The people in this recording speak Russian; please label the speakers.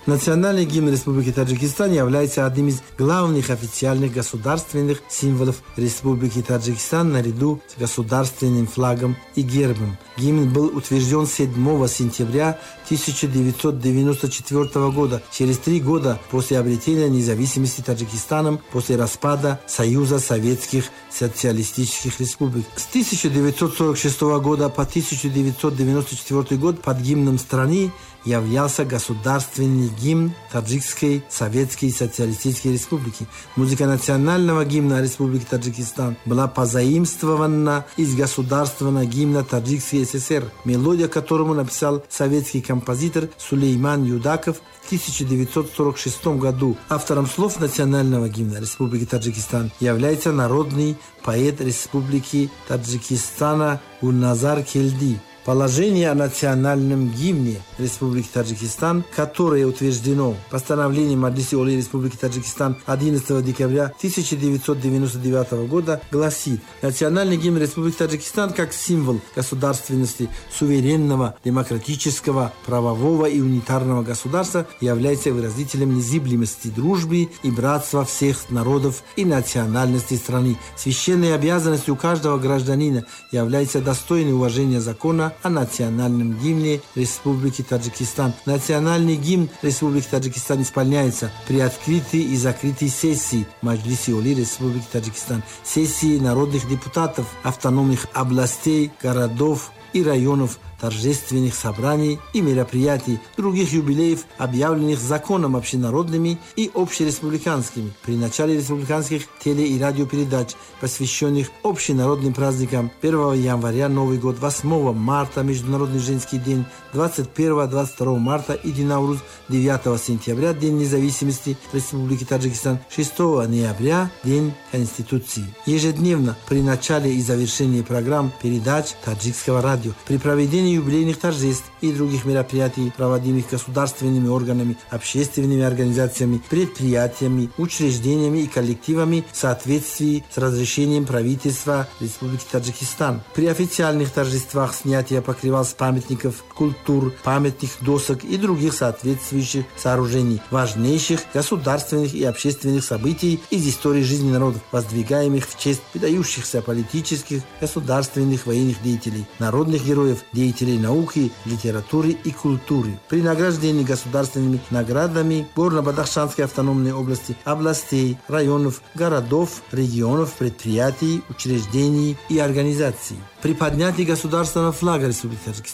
Speaker 1: Национальный гимн Республики Таджикистан является одним из главных официальных государственных символов Республики Таджикистан наряду с государственным флагом и гербом. Гимн был утвержден 7 сентября 1994 года, через 3 года после обретения независимости Таджикистаном после распада Союза Советских Социалистических Республик. С 1946 года по 1994 год под гимном страны являлся государственный гимн Таджикской Советской Социалистической Республики. Музыка национального гимна Республики Таджикистан была позаимствована из государственного гимна Таджикской ССР, мелодия которому написал советский композитор Сулейман Юдаков в 1946 году. Автором слов национального гимна Республики Таджикистан является народный поэт Республики Таджикистана Гульназар Келди. Положение о национальном гимне Республики Таджикистан, которое утверждено постановлением Маджлиси Оли Республики Таджикистан 11 декабря 1999 года, гласит: национальный гимн Республики Таджикистан как символ государственности суверенного, демократического, правового и унитарного государства является выразителем незыблемости дружбы и братства всех народов и национальностей страны. Священной обязанностью каждого гражданина является достойное уважение закона о национальном гимне Республики Таджикистан. Национальный гимн Республики Таджикистан исполняется при открытой и закрытой сессии Маджлиси Оли Республики Таджикистан, сессии народных депутатов автономных областей, городов и районов, торжественных собраний и мероприятий, других юбилеев, объявленных законом общенародными и общереспубликанскими, при начале республиканских теле- и радиопередач, посвященных общенародным праздникам: 1 января Новый год, 8 марта Международный женский день, 21-22 марта Иди Навруз, 9 сентября День независимости Республики Таджикистан, 6 ноября День Конституции. Ежедневно при начале и завершении программ передач таджикского радио, при проведении юбилейных торжеств и других мероприятий, проводимых государственными органами, общественными организациями, предприятиями, учреждениями и коллективами в соответствии с разрешением правительства Республики Таджикистан. При официальных торжествах снятия покрывал с памятников культур, памятных досок и других соответствующих сооружений, важнейших государственных и общественных событий из истории жизни народов, воздвигаемых в честь выдающихся политических, государственных, военных деятелей, народных героев, деятелей науки, литературы и культуры. При награждении государственными наградами Горно-Бадахшанской автономной области, областей, районов, городов, регионов, предприятий, учреждений и организаций. При поднятии государственного флага Республики Таджикистан